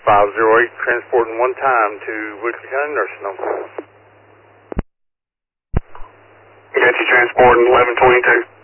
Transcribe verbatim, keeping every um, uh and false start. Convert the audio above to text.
five zero eight, transporting one time to Wickler County Nursing Home. Got you transporting eleven twenty-two.